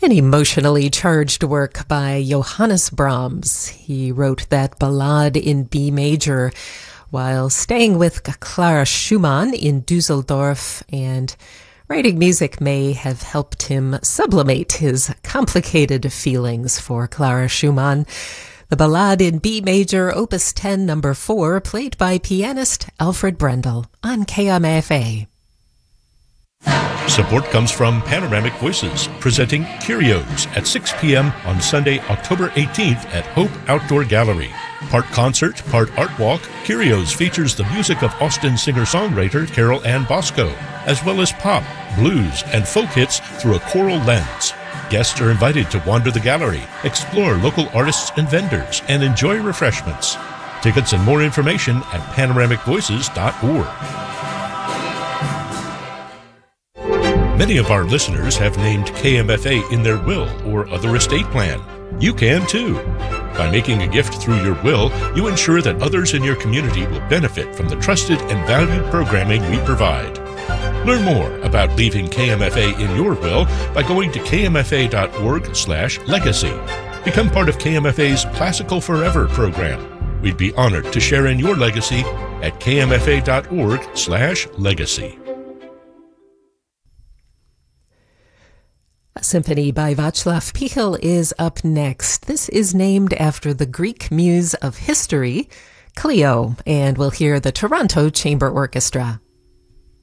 An emotionally charged work by Johannes Brahms. He wrote that ballade in B major while staying with Clara Schumann in Dusseldorf, and writing music may have helped him sublimate his complicated feelings for Clara Schumann. The Ballade in B major, Opus 10, number 4, played by pianist Alfred Brendel on KMFA. Support comes from Panoramic Voices, presenting Curios at 6 p.m. on Sunday, October 18th at Hope Outdoor Gallery. Part concert, part art walk, Curios features the music of Austin singer-songwriter Carol Ann Bosco, as well as pop, blues, and folk hits through a choral lens. Guests are invited to wander the gallery, explore local artists and vendors, and enjoy refreshments. Tickets and more information at panoramicvoices.org. Many of our listeners have named KMFA in their will or other estate plan. You can too. By making a gift through your will, you ensure that others in your community will benefit from the trusted and valued programming we provide. Learn more about leaving KMFA in your will by going to kmfa.org/legacy. Become part of KMFA's Classical Forever program. We'd be honored to share in your legacy at kmfa.org/legacy. A symphony by Václav Pichel is up next. This is named after the Greek muse of history, Clio, and we'll hear the Toronto Chamber Orchestra.